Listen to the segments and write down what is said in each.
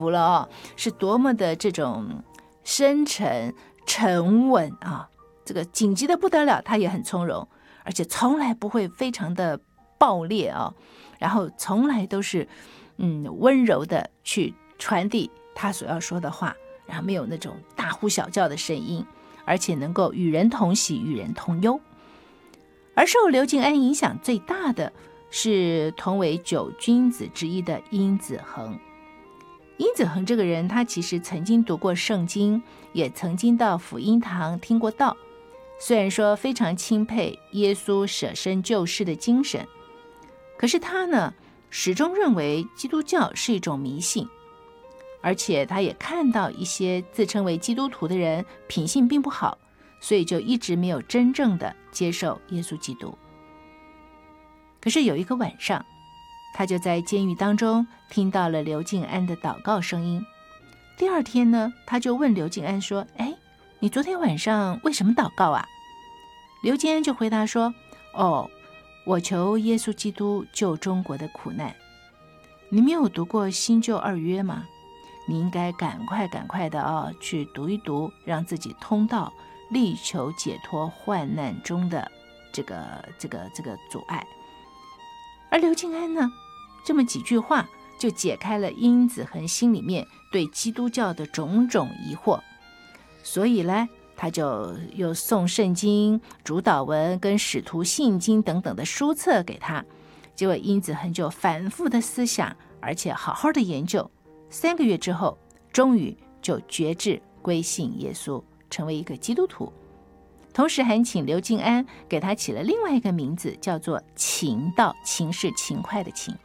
服了哦，是多么的这种深沉沉稳啊，这个紧急的不得了，他也很从容，而且从来不会非常的爆裂啊，然后从来都是温柔的去传递他所要说的话，然后没有那种大呼小叫的声音，而且能够与人同喜与人同忧。而受刘敬安影响最大的是同为9君子之一的殷子衡。殷子衡这个人，他其实曾经读过圣经，也曾经到福音堂听过道，虽然说非常钦佩耶稣舍身救世的精神，可是他呢始终认为基督教是一种迷信，而且他也看到一些自称为基督徒的人品性并不好，所以就一直没有真正的接受耶稣基督。可是有一个晚上，他就在监狱当中听到了刘敬安的祷告声音。第二天呢，他就问刘敬安说：你昨天晚上为什么祷告啊？刘敬安就回答说：我求耶稣基督救中国的苦难。你没有读过新旧二约吗？你应该赶快的去读一读，让自己通道，力求解脱患难中的这个阻碍。而刘敬安呢，这么几句话就解开了殷子衡心里面对基督教的种种疑惑，所以呢，他就又送圣经、主祷文跟使徒信经等等的书册给他。结果殷子衡就反复的思想，而且好好的研究，3个月之后，终于就决志归信耶稣，成为一个基督徒。同时还请刘敬安给他起了另外一个名字，叫做勤道，勤是勤快的勤。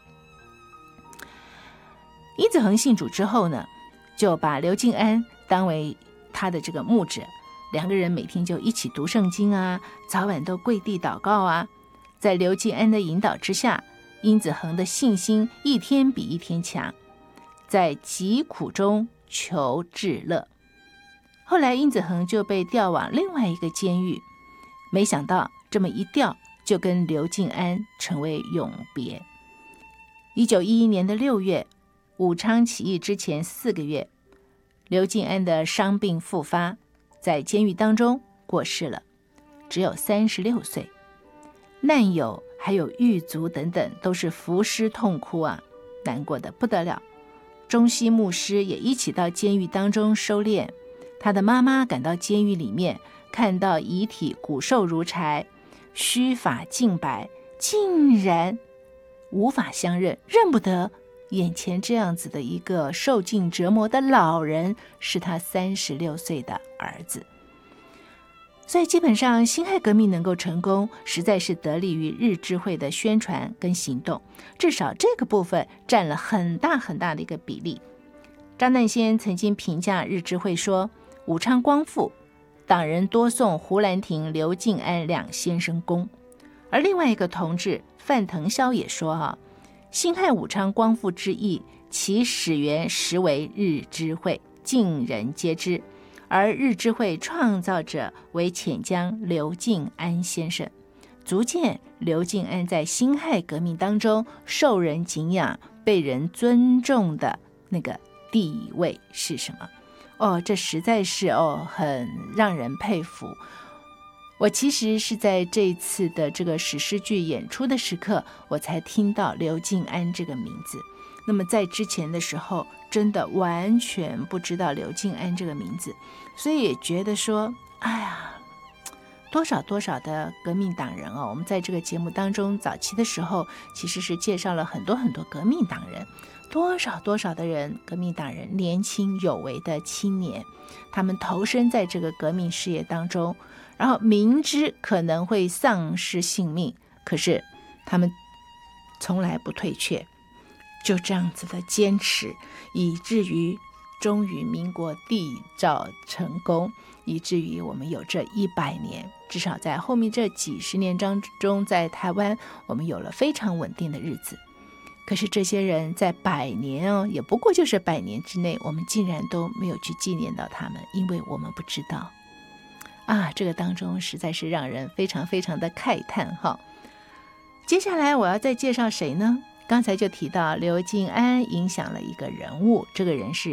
殷子衡信主之后呢，就把刘敬安当为他的这个牧者，2个人每天就一起读圣经啊，早晚都跪地祷告啊。在刘敬安的引导之下，殷子衡的信心一天比一天强，在疾苦中求至乐。后来殷子衡就被调往另外一个监狱，没想到这么一调就跟刘敬安成为永别。1911年的6月，武昌起义之前4个月，刘敬安的伤病复发，在监狱当中过世了，只有36岁。难友还有狱卒等等都是伏尸痛哭啊，难过的不得了。中西牧师也一起到监狱当中收敛。他的妈妈赶到监狱里面，看到遗体骨瘦如柴，须发净白，竟然无法相认，认不得眼前这样子的一个受尽折磨的老人是他36岁的儿子。所以基本上辛亥革命能够成功，实在是得力于日知会的宣传跟行动，至少这个部分占了很大很大的一个比例。张诞先曾经评价日知会说，武昌光复，党人多送胡兰亭、刘敬安2先生功。而另外一个同志范腾霄也说辛亥武昌光复之役，其始源实为日知会，尽人皆知，而日知会创造者为潜江刘敬安先生，足见刘敬安在辛亥革命当中受人敬仰、被人尊重的那个地位是什么。这实在是很让人佩服。我其实是在这次的这个史诗剧演出的时刻，我才听到刘敬安这个名字。那么在之前的时候，真的完全不知道刘敬安这个名字，所以也觉得说，多少的革命党人我们在这个节目当中早期的时候，其实是介绍了很多革命党人，多少的人，革命党人年轻有为的青年，他们投身在这个革命事业当中，然后明知可能会丧失性命，可是他们从来不退却，就这样子的坚持，以至于终于民国缔造成功，以至于我们有这100年，至少在后面这几十年当中，在台湾我们有了非常稳定的日子。可是这些人在100年也不过就是100年之内，我们竟然都没有去纪念到他们，因为我们不知道这个当中实在是让人非常非常的慨叹接下来我要再介绍谁呢？刚才就提到刘敬安影响了一个人物，这个人是